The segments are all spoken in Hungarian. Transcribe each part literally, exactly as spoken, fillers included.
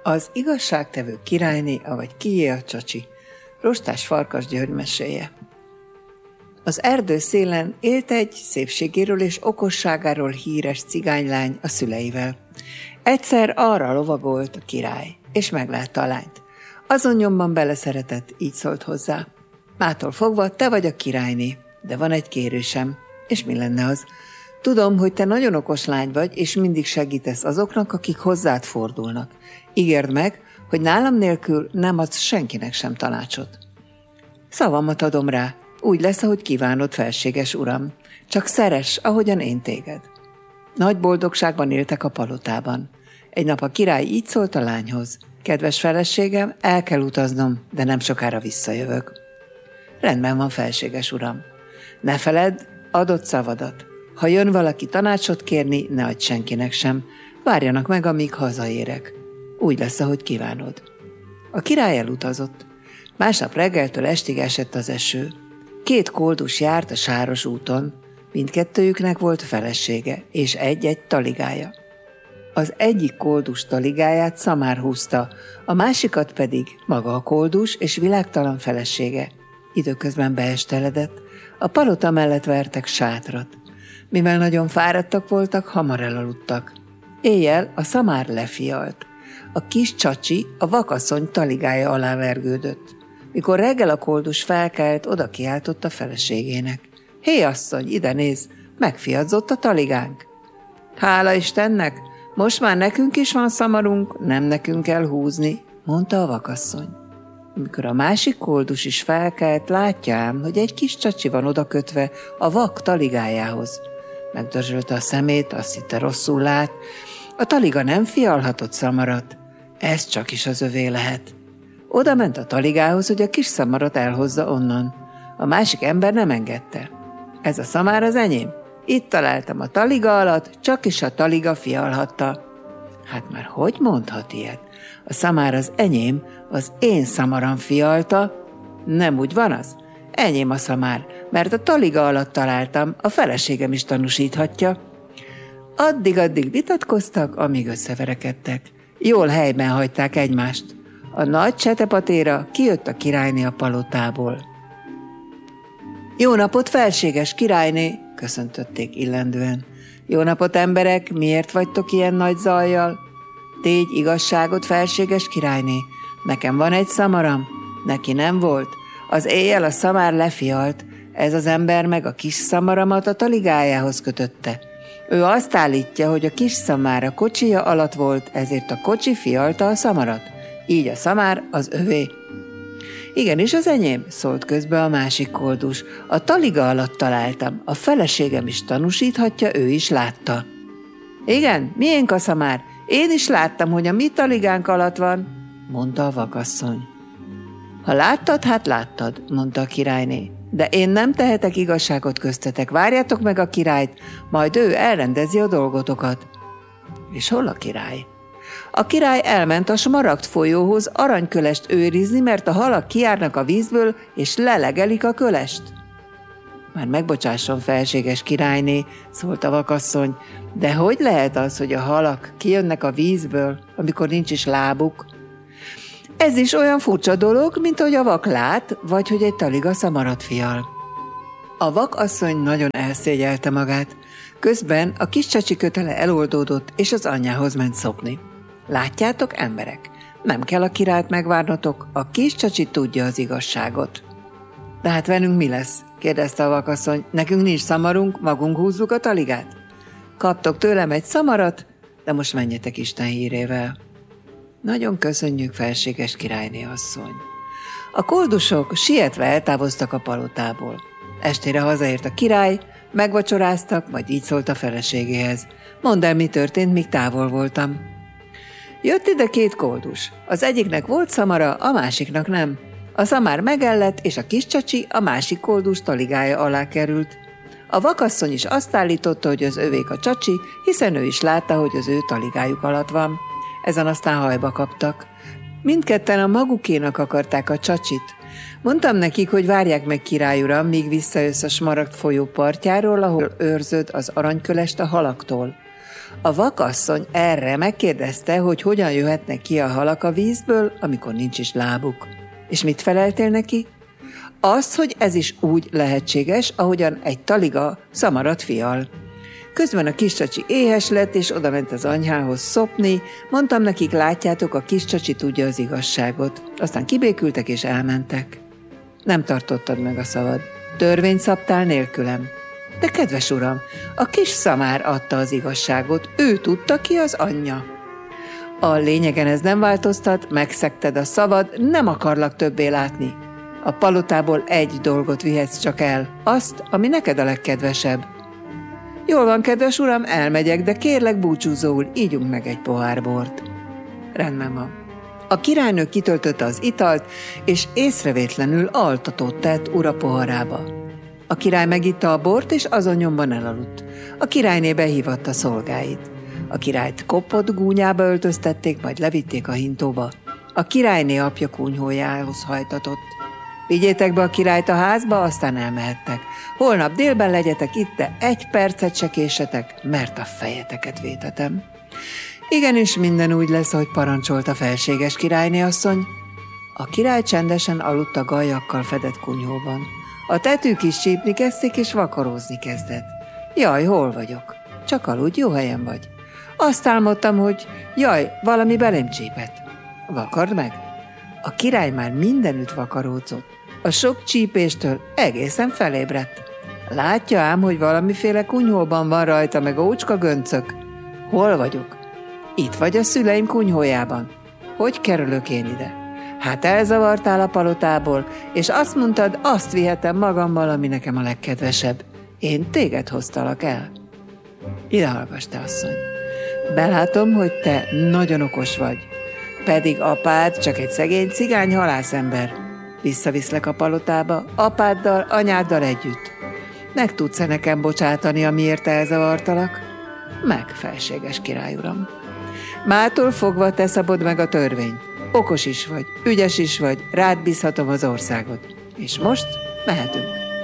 Az igazságtevő királyné, avagy kié a csacsi. Rostás Farkas György meséje. Az erdő szélen élt egy szépségéről és okosságáról híres cigánylány a szüleivel. Egyszer arra lovagolt a király, és meglátta a lányt. Azon nyomban beleszeretett, így szólt hozzá. Mától fogva te vagy a királyné, de van egy kérésem. És mi lenne az? Tudom, hogy te nagyon okos lány vagy, és mindig segítesz azoknak, akik hozzád fordulnak. Ígérd meg, hogy nálam nélkül nem adsz senkinek sem tanácsot. Szavamat adom rá, úgy lesz, ahogy kívánod, felséges uram. Csak szeress, ahogyan én téged. Nagy boldogságban éltek a palotában. Egy nap a király így szólt a lányhoz. Kedves feleségem, el kell utaznom, de nem sokára visszajövök. Rendben van, felséges uram. Ne feledd, adott szavadat. Ha jön valaki tanácsot kérni, ne adj senkinek sem. Várjanak meg, amíg hazaérek. Úgy lesz, ahogy kívánod. A király elutazott. Másnap reggeltől estig esett az eső. Két koldus járt a sáros úton. Mindkettőjüknek volt felesége, és egy-egy taligája. Az egyik koldus taligáját szamár húzta, a másikat pedig maga a koldus és világtalan felesége. Időközben beesteledett, a palota mellett vertek sátrat. Mivel nagyon fáradtak voltak, hamar elaludtak. Éjjel a szamár lefialt. A kis csacsi a vakasszony taligája alá vergődött. Mikor reggel a koldus felkelt, oda kiáltott a feleségének. Hé, asszony, ide néz, megfiadzott a taligánk. Hála Istennek, most már nekünk is van szamarunk, nem nekünk kell húzni, mondta a vakasszony. Amikor a másik koldus is felkelt, látja ám, hogy egy kis csacsi van odakötve a vak taligájához. Megdörzsölte a szemét, azt hitte rosszul lát. A taliga nem fialhatott szamarat. Ez csak is az övé lehet. Oda ment a taligához, hogy a kis szamarat elhozza onnan. A másik ember nem engedte. Ez a szamár az enyém. Itt találtam a taliga alatt, csak is a taliga fialhatta. Hát már hogy mondhat ilyet? A szamár az enyém, az én szamaram fialta. Nem úgy van az? Enyém a szamár, mert a taliga alatt találtam, a feleségem is tanúsíthatja. Addig-addig vitatkoztak, amíg összeverekedtek. Jól helyben hagyták egymást. A nagy csetepatéra kijött a királyné a palotából. Jó napot, felséges királyné, köszöntötték illendően. Jó napot, emberek, miért vagytok ilyen nagy zajjal? Tégy igazságot, felséges királyné, nekem van egy szamaram, neki nem volt. Az éjjel a szamár lefialt, ez az ember meg a kis szamaramat a taligájához kötötte. Ő azt állítja, hogy a kis szamár a kocsija alatt volt, ezért a kocsi fialta a szamarat. Így a szamár az övé. Igenis az enyém, szólt közbe a másik koldus. A taliga alatt találtam, a feleségem is tanúsíthatja, ő is látta. Igen, miénk a szamár? Én is láttam, hogy a mi taligánk alatt van, mondta a vakasszony. Ha láttad, hát láttad, mondta a királyné. De én nem tehetek igazságot köztetek, várjátok meg a királyt, majd ő elrendezi a dolgotokat. És hol a király? A király elment a Smaragd folyóhoz aranykölest őrizni, mert a halak kijárnak a vízből, és lelegelik a kölest. Már megbocsásson, felséges királyné, szólt a vakasszony, de hogy lehet az, hogy a halak kijönnek a vízből, amikor nincs is lábuk? Ez is olyan furcsa dolog, mint hogy a vak lát, vagy hogy egy taliga szamarat fial. A vakasszony nagyon elszégyelte magát, közben a kis csacsi kötele eloldódott, és az anyjához ment szopni. Látjátok, emberek, nem kell a királyt megvárnotok, a kis csacsi tudja az igazságot. De hát velünk mi lesz? Kérdezte a vakasszony. Nekünk nincs szamarunk, magunk húzzuk a taligát. Kaptok tőlem egy szamarat, de most menjetek Isten hírével. Nagyon köszönjük, felséges királyné asszony. A koldusok sietve eltávoztak a palotából. Estére hazaért a király, megvacsoráztak, majd így szólt a feleségéhez. Mondd el, mi történt, míg távol voltam. Jött ide két koldus. Az egyiknek volt szamara, a másiknak nem. A szamár megellett, és a kis csacsi a másik koldus taligája alá került. A vakasszony is azt állította, hogy az övék a csacsi, hiszen ő is látta, hogy az ő taligájuk alatt van. Ezen aztán hajba kaptak. Mindketten a magukénak akarták a csacsit. Mondtam nekik, hogy várják meg király uram, míg visszajössz a Smaragd folyó partjáról, ahol őrzöd az aranykölest a halaktól. A vakasszony erre megkérdezte, hogy hogyan jöhetnek ki a halak a vízből, amikor nincs is lábuk. És mit feleltél neki? Azt, hogy ez is úgy lehetséges, ahogyan egy taliga szamarat fial. Közben a kis csacsi éhes lett, és odament az anyjához szopni. Mondtam nekik, látjátok, a kis csacsi tudja az igazságot. Aztán kibékültek és elmentek. Nem tartottad meg a szavad. Törvényt szabtál nélkülem. De kedves uram, a kis szamár adta az igazságot, ő tudta, ki az anyja. A lényegen ez nem változtat, megszegted a szavad, nem akarlak többé látni. A palotából egy dolgot vihetsz csak el, azt, ami neked a legkedvesebb. Jól van, kedves uram, elmegyek, de kérlek búcsúzóul, ígyunk meg egy pohár bort. Rendben van. A királynő kitöltötte az italt, és észrevétlenül altatót tett ura poharába. A király megitta a bort, és azon nyomban elaludt. A királyné behívatta szolgáit. A királyt kopott gúnyába öltöztették, majd levitték a hintóba. A királyné apja kunyhójához hajtatott. Vigyétek be a királyt a házba, aztán elmehettek. Holnap délben legyetek itt, de egy percet se késetek, mert a fejeteket vétetem. Igenis, minden úgy lesz, ahogy parancsolt a felséges királyné asszony. A király csendesen aludt a galyakkal fedett kunyhóban. A tetők is csípni kezdték, és vakarózni kezdett. Jaj, hol vagyok? Csak aludj, jó helyen vagy. Azt álmodtam, hogy jaj, valami belém csípett. Vakard meg? A király már mindenütt vakaródzott. A sok csípéstől egészen felébredt. Látja ám, hogy valamiféle kunyhóban van rajta meg ócska göncök. Hol vagyok? Itt vagy a szüleim kunyhójában. Hogy kerülök én ide? Hát elzavartál a palotából, és azt mondtad, azt vihetem magammal, ami nekem a legkedvesebb. Én téged hoztalak el. Ide hallgass, te asszony. Belátom, hogy te nagyon okos vagy. Pedig apád csak egy szegény cigány halászember. Visszaviszlek a palotába, apáddal, anyáddal együtt. Meg tudsz-e nekem bocsátani, amiért elzavartalak? Meg, felséges király uram. Mától fogva te szabod meg a törvényt. Okos is vagy, ügyes is vagy, rád bízhatom az országot. És most mehetünk.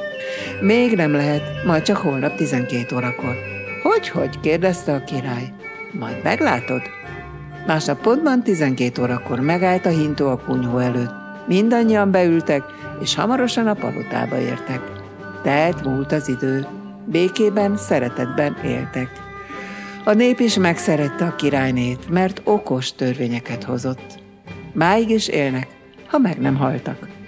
Még nem lehet, majd csak holnap tizenkét órakor. Hogy-hogy? kérdezte a király. Majd meglátod. Másnap pontban tizenkét órakor megállt a hintó a kunyhó előtt. Mindannyian beültek, és hamarosan a palotába értek. Telt múlt az idő. Békében, szeretetben éltek. A nép is megszerette a királynét, mert okos törvényeket hozott. Máig is élnek, ha meg nem haltak.